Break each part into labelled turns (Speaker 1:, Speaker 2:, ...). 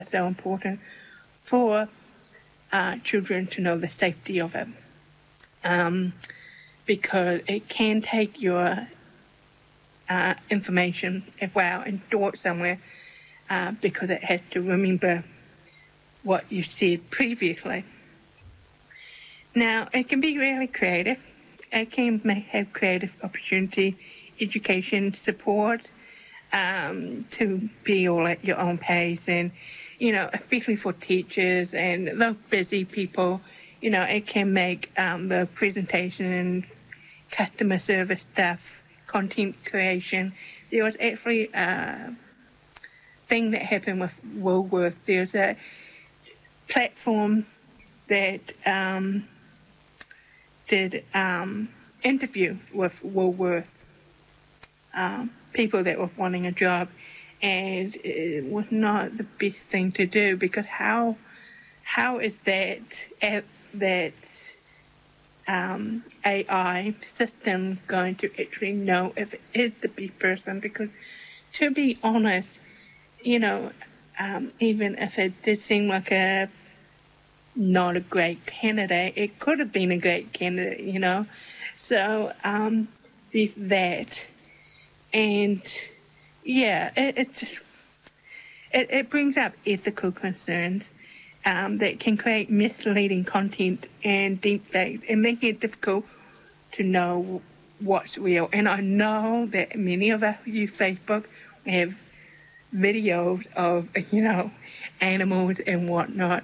Speaker 1: so important for children to know the safety of it, because it can take your information as well and store it somewhere, because it has to remember what you said previously. Now, it can be really creative. It can have creative opportunity, education, support, to be all at your own pace, and, especially for teachers and those busy people, it can make the presentation and customer service stuff, content creation. There was actually a thing that happened with Woolworth. There's a platform that did interview with Woolworth people that were wanting a job, and it was not the best thing to do, because how is that AI system going to actually know if it is the best person? Because, to be honest, even if it did seem like not a great candidate, it could have been a great candidate, So there's that. And yeah, it brings up ethical concerns that can create misleading content and deepfakes and make it difficult to know what's real. And I know that many of us use Facebook. We have videos of, animals and whatnot,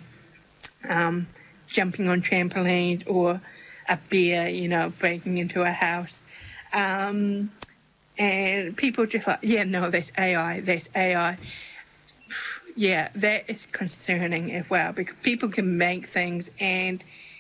Speaker 1: jumping on trampolines, or a bear, breaking into a house. And people just like, that's AI. Yeah, that is concerning as well, because people can make things and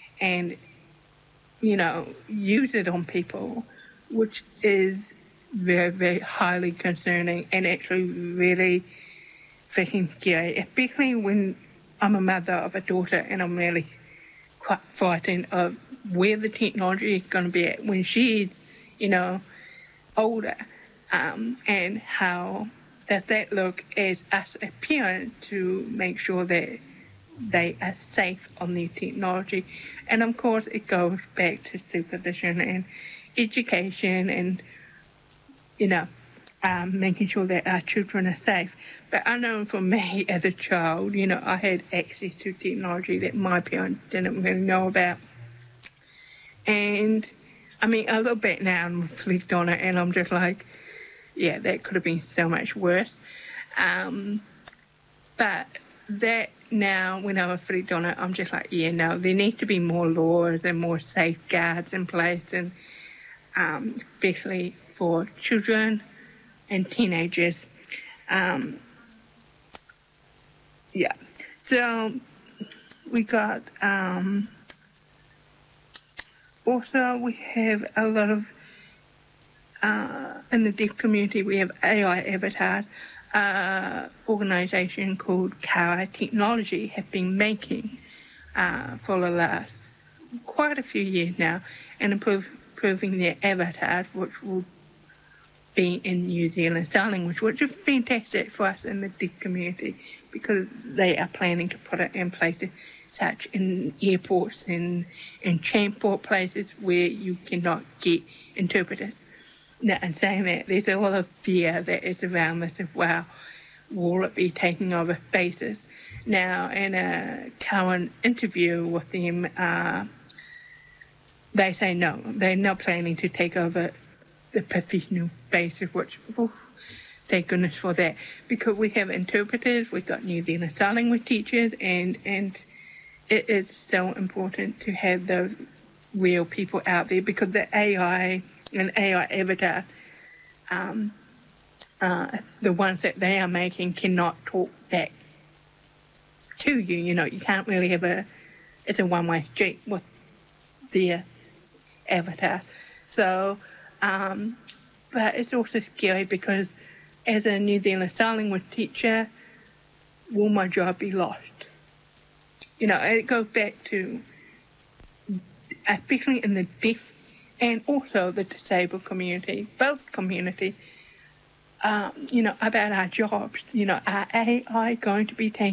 Speaker 1: use it on people, which is very, very highly concerning and actually really freaking scary, especially when I'm a mother of a daughter and I'm really quite frightened of where the technology is going to be at when she's, older, and how does that look as us as parents to make sure that they are safe on the technology. And of course it goes back to supervision and education and, making sure that our children are safe. But I know for me as a child, I had access to technology that my parents didn't really know about. And I look back now and reflect on it, and I'm just like, yeah, that could have been so much worse. But that now, when I reflect on it, I'm just like, there need to be more laws and more safeguards in place, and especially for children and teenagers. So we got... Also, we have a lot of, in the deaf community, we have AI Avatar, organisation called Kara Technology have been making for the last quite a few years now, and improving their avatars, which will be in New Zealand Sign Language, which is fantastic for us in the deaf community, because they are planning to put it in places such in airports and in transport places where you cannot get interpreters. Now, in saying that, there's a lot of fear that is around this as well. Will it be taking over spaces? Now, in a current interview with them, they say no, they're not planning to take over the professional basis, which, thank goodness for that, because we have interpreters, we've got New Zealand Sign Language teachers, and it is so important to have those real people out there, because the AI and AI avatar, the ones that they are making cannot talk back to you. You can't really have it's a one-way street with their avatar. So, but it's also scary, because as a New Zealand Sign Language teacher, will my job be lost? It goes back to, especially in the deaf and also the disabled community, both communities, about our jobs. Are AI going to be taking